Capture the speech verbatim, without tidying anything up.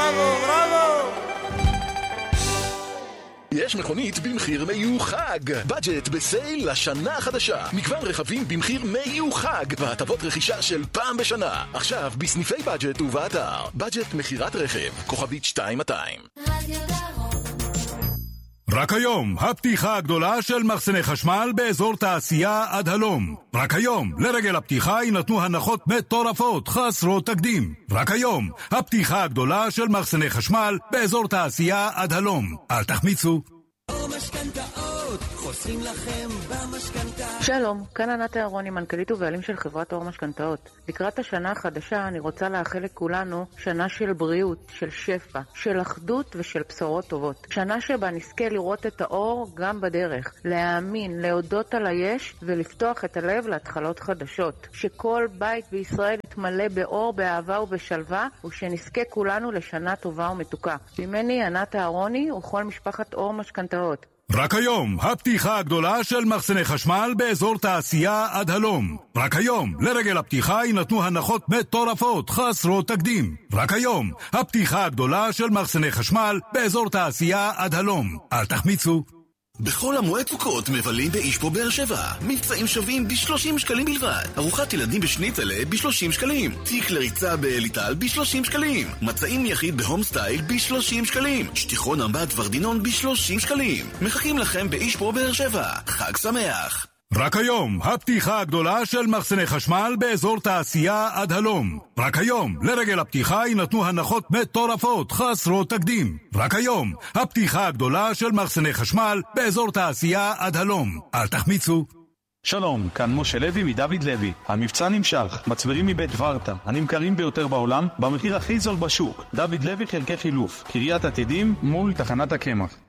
בראבו, בראבו. יש מכונית במחיר מיוחד. בדג'ט בסייל לשנה החדשה. מגוון רכבים במחיר מיוחד והטבות רכישה של פעם בשנה. עכשיו בסניפי בדג'ט ובאתר. בדג'ט מחירת רכב. כוכבית שתיים מאתיים. רק היום, הפתיחה הגדולה של מחסני חשמל באזור תעשייה עד הלום. רק היום, לרגל הפתיחה יינתנו הנחות מטורפות, חסרות תקדים. רק היום, הפתיחה הגדולה של מחסני חשמל באזור תעשייה עד הלום. אל תחמיצו. חוסכים לכם במשכנתה. שלום, כאן ענת אהרוני, מנכ"לית ובעלים של חברת אור משכנתאות. לקראת השנה החדשה אני רוצה לאחל לכולנו שנה של בריאות, של שפע, של אחדות ושל בשורות טובות. שנה שבה נזכה לראות את האור גם בדרך, להאמין, להודות על היש ולפתוח את הלב להתחלות חדשות. שכל בית בישראל יתמלא באור, באהבה ובשלווה, ושנזכה כולנו לשנה טובה ומתוקה. ממני ענת אהרוני וכל משפחת אור משכנתאות. רק היום, הפתיחה הגדולה של מחסני חשמל באזור תעשייה עד הלום. רק היום, לרגל הפתיחה יינתנו הנחות מטורפות, חסרות תקדים. רק היום, הפתיחה הגדולה של מחסני חשמל באזור תעשייה עד הלום. אל תחמיצו. בכל המועד סוכות מבלים באישפו באר שבע. מבצעים שווים ב-שלושים שקלים בלבד. ארוחת ילדים בשניצלה ב-שלושים שקלים. תיק לריצה באליטל ב-שלושים שקלים. מצעים יחיד בהום סטייל ב-שלושים שקלים. שטיחון אמבט ורדינון ב-שלושים שקלים. מחכים לכם באישפו באר שבע. חג שמח. רק היום, הפתיחה הגדולה של מחסני חשמל באזור תעשייה עד הלום. רק היום, לרגל הפתיחה יינתנו הנחות מטורפות, חסרות תקדים. רק היום, הפתיחה הגדולה של מחסני חשמל באזור תעשייה עד הלום. אל תחמיצו. שלום, כאן משה לוי מדוד לוי. המבצע נמשך, מצברים מבית ורטה, הנמכרים ביותר בעולם, במחיר הכי זול בשוק. דוד לוי חלקי חילוף, קריית עתידים מול תחנת הקמח.